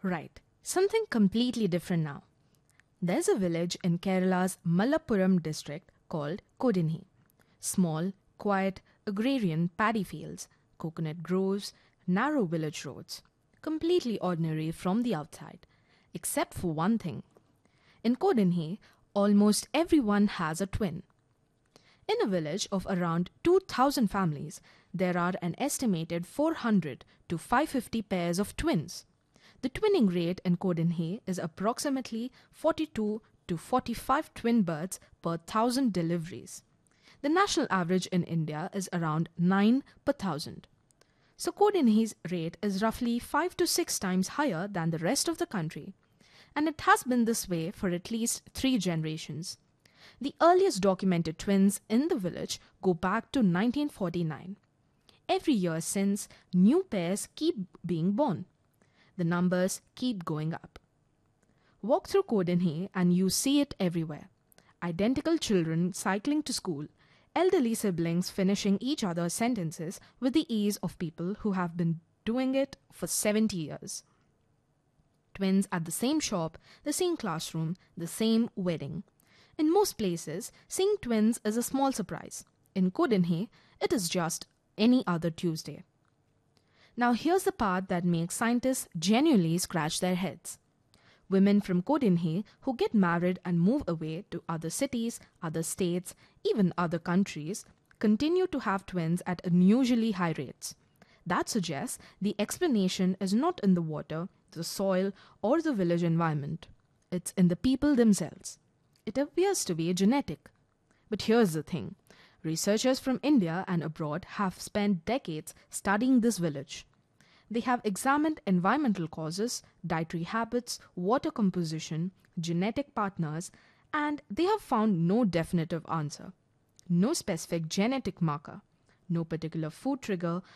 Right, something completely different now. There's a village in Kerala's Malappuram district called Kodinhi. Small, quiet, agrarian paddy fields, coconut groves, narrow village roads. Completely ordinary from the outside. Except for one thing. In Kodinhi, almost everyone has a twin. In a village of around 2,000 families, there are an estimated 400 to 550 pairs of twins. The twinning rate in Kodinhi is approximately 42 to 45 twin births per 1,000 deliveries. The national average in India is around 9 per 1,000. So Kodinhi's rate is roughly 5 to 6 times higher than the rest of the country. And it has been this way for at least 3 generations. The earliest documented twins in the village go back to 1949. Every year since, new pairs keep being born. The numbers keep going up. Walk through Kodinhi and you see it everywhere. Identical children cycling to school, elderly siblings finishing each other's sentences with the ease of people who have been doing it for 70 years. Twins at the same shop, the same classroom, the same wedding. In most places, seeing twins is a small surprise. In Kodinhi, it is just any other Tuesday. Now here's the part that makes scientists genuinely scratch their heads. Women from Kodinhi who get married and move away to other cities, other states, even other countries, continue to have twins at unusually high rates. That suggests the explanation is not in the water, the soil, or the village environment. It's in the people themselves. It appears to be genetic. But here's the thing. Researchers from India and abroad have spent decades studying this village. They have examined environmental causes, dietary habits, water composition, genetic partners, and they have found no definitive answer. No specific genetic marker, no particular food trigger,